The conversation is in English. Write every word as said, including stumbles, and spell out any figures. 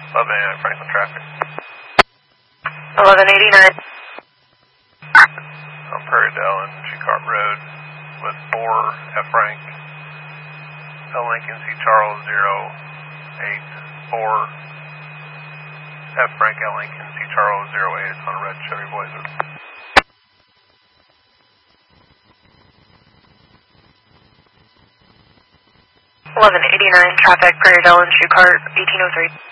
eleven eighty-nine Franklin traffic. eleven eighty-nine. On Prairie Dell and Shecart Road with four F Frank, L Lincoln C Charles zero eight four, F Frank L Lincoln C Charles zero eight on a red Chevy Blazer. eleven eighty-nine traffic, Prairie Dell and Shecart, eighteen oh three.